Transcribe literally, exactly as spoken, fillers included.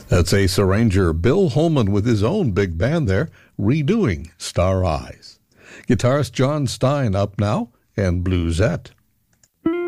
That's Ace arranger Bill Holman with his own big band there, redoing Star Eyes. Guitarist John Stein up now, and Bluesette.